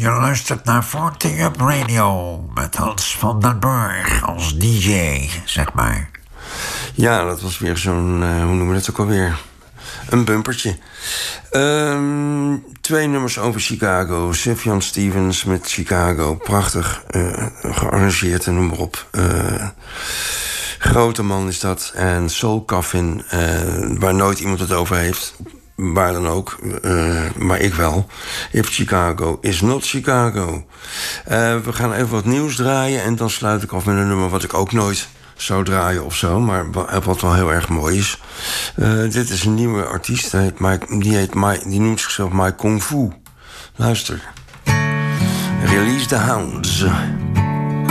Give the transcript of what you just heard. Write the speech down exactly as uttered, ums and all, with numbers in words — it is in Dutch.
Je luistert naar Floating Up Radio met Hans van den Burg als D J, zeg maar. Ja, dat was weer zo'n, uh, hoe noemen we dat ook alweer? Een bumpertje. Um, twee nummers over Chicago. Sufjan Stevens met Chicago. Prachtig uh, gearrangeerd en noem maar op. Uh, grote man is dat. En Soul Coffin, uh, waar nooit iemand het over heeft. Waar dan ook, uh, maar ik wel. If Chicago is not Chicago. Uh, we gaan even wat nieuws draaien en dan sluit ik af met een nummer wat ik ook nooit zou draaien of zo, maar wat wel heel erg mooi is. Uh, dit is een nieuwe artiest, die, heet Mike, die, heet Mike, die noemt zichzelf Mike Kung Fu. Luister. Release the Hounds.